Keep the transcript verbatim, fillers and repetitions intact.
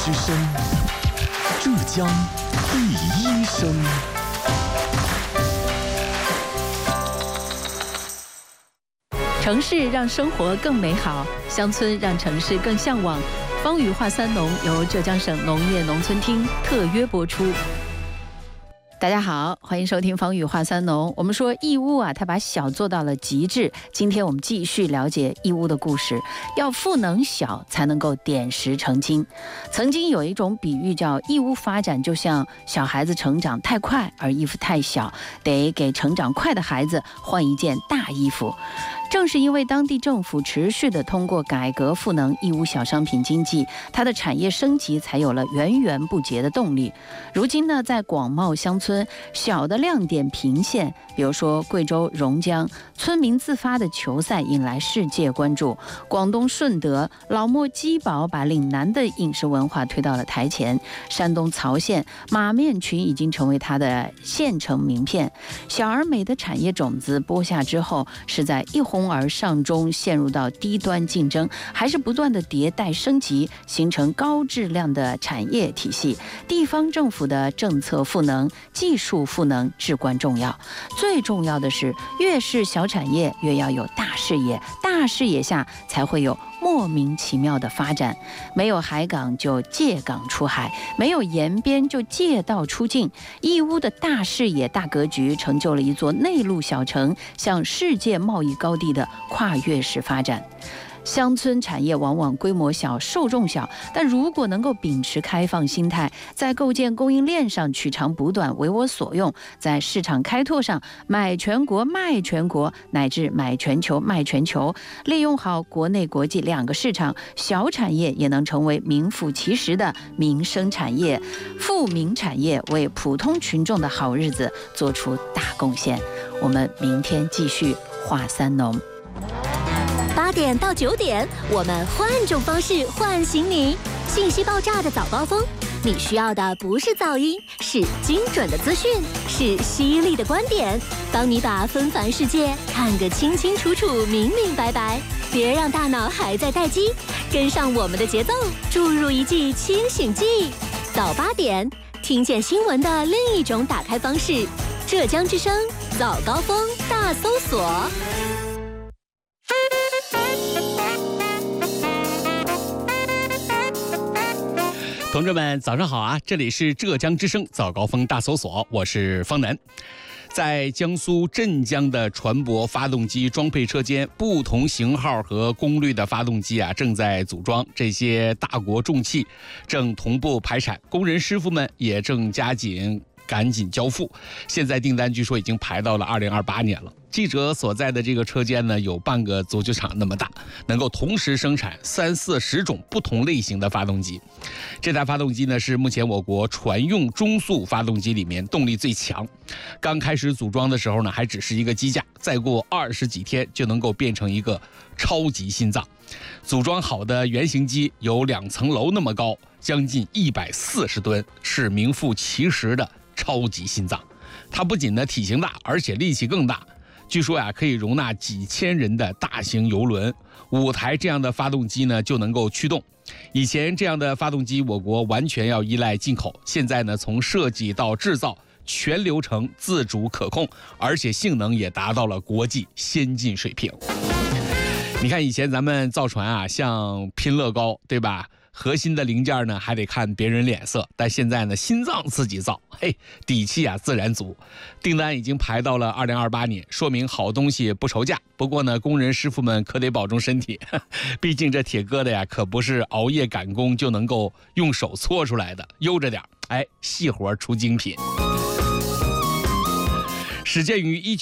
之声，浙江第一声。 城市让生活更美好，乡村让城市更向往。方语话三农由浙江省农业农村厅特约播出。大家好，欢迎收听方语话三农。我们说义乌啊，它把小做到了极致。今天我们继续了解义乌的故事。要赋能小，才能够点石成金。曾经有一种比喻叫义乌发展就像小孩子成长太快，而衣服太小，得给成长快的孩子换一件大衣服。正是因为当地政府持续的通过改革赋能义乌小商品经济，它的产业升级才有了源源不竭的动力。如今呢，在广袤乡村，小的亮点频现，比如说贵州榕江，村民自发的球赛引来世界关注；广东顺德老莫鸡煲把岭南的饮食文化推到了台前；山东曹县马面群已经成为它的县城名片。小而美的产业种子播下之后，是在一哄而上中陷入到低端竞争，还是不断的迭代升级，形成高质量的产业体系？地方政府的政策赋能、技术赋能至关重要。最重要的是，越是小产业，越要有大视野，大视野下才会有莫名其妙的发展。没有海港就借港出海，没有沿边就借道出境。义乌的大视野、大格局，成就了一座内陆小城向世界贸易高地的跨越式发展。乡村产业往往规模小、受众小，但如果能够秉持开放心态，在构建供应链上取长补短、为我所用，在市场开拓上买全国、卖全国，乃至买全球、卖全球，利用好国内国际两个市场，小产业也能成为名副其实的民生产业、富民产业，为普通群众的好日子做出大贡献。我们明天继续话三农。 八点到九点，我们换种方式唤醒你。信息爆炸的早高峰，你需要的不是噪音，是精准的资讯，是犀利的观点，帮你把纷繁世界看个清清楚楚、明明白白。别让大脑还在待机，跟上我们的节奏，注入一剂清醒剂。早八点，听见新闻的另一种打开方式。浙江之声早高峰大搜索。 同志们早上好啊，这里是浙江之声早高峰大搜索，我是方南。在江苏镇江的船舶发动机装配车间，不同型号和功率的发动机啊正在组装，这些大国重器正同步排产，工人师傅们也正加紧赶紧交付。现在订单据说已经排到了二零二八年了。记者所在的这个车间呢，有半个足球场那么大，能够同时生产三四十种不同类型的发动机。这台发动机呢，是目前我国船用中速发动机里面动力最强。刚开始组装的时候呢，还只是一个机架，再过二十几天就能够变成一个超级心脏。组装好的原型机有两层楼那么高，将近一百四十吨，是名副其实的超级心脏。它不仅呢体型大，而且力气更大。据说呀，可以容纳几千人的大型邮轮，五台这样的发动机呢就能够驱动。以前这样的发动机，我国完全要依赖进口，现在呢，从设计到制造，全流程自主可控，而且性能也达到了国际先进水平。你看以前咱们造船啊，像拼乐高，对吧？核心的零件呢还得看别人脸色，但现在呢心脏自己造，嘿，底气啊自然足。订单已经排到了二零二八年，说明好东西不愁价。不过呢，工人师傅们可得保重身体，毕竟这铁疙瘩呀可不是熬夜赶工就能够用手搓出来的，悠着点，哎，细活出精品。始建于一